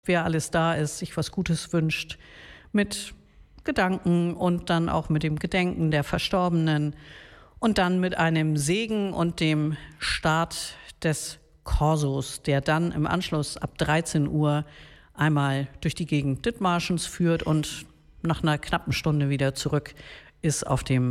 wer alles da ist, sich was Gutes wünscht, mit Gedanken und dann auch mit dem Gedenken der Verstorbenen und dann mit einem Segen und dem Start des Korsos, der dann im Anschluss ab 13 Uhr einmal durch die Gegend Dithmarschens führt und nach einer knappen Stunde wieder zurück ist auf dem